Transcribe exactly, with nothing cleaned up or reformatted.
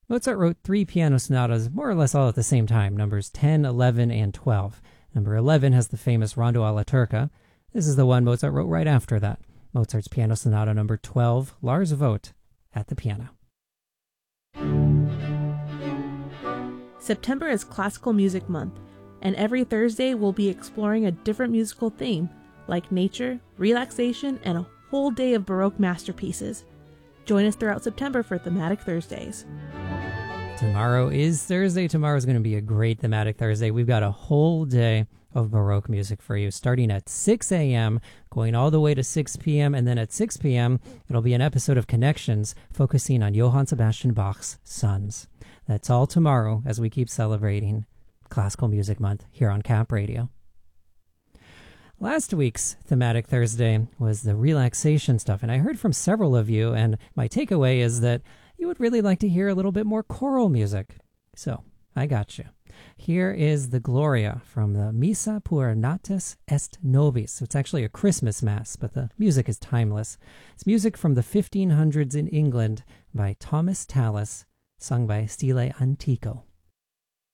Mozart wrote three piano sonatas more or less all at the same time, numbers ten, eleven, and twelve. Number eleven has the famous Rondo alla Turca. This is the one Mozart wrote right after that. Mozart's Piano Sonata number twelve, Lars Vogt at the piano. September is Classical Music Month, and every Thursday we'll be exploring a different musical theme, like nature, relaxation, and a whole day of Baroque masterpieces. Join us throughout September for Thematic Thursdays. Tomorrow is Thursday. Tomorrow is going to be a great Thematic Thursday. We've got a whole day of Baroque music for you, starting at six a.m., going all the way to six p.m., and then at six p.m., it'll be an episode of Connections focusing on Johann Sebastian Bach's sons. That's all tomorrow as we keep celebrating Classical Music Month here on Cap Radio. Last week's Thematic Thursday was the relaxation stuff, and I heard from several of you, and my takeaway is that you would really like to hear a little bit more choral music. So, I got you. Here is the Gloria from the Missa per Nates est Nobis. So it's actually a Christmas Mass, but the music is timeless. It's music from the fifteen hundreds in England by Thomas Tallis, sung by Stile Antico.